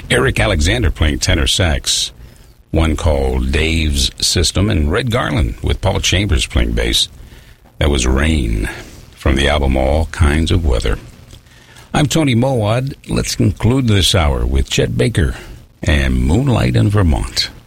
Eric Alexander playing tenor sax. One called Dave's System, and Red Garland with Paul Chambers playing bass. That was Rain from the album All Kinds of Weather. I'm Tony Mowat. Let's conclude this hour with Chet Baker and Moonlight in Vermont.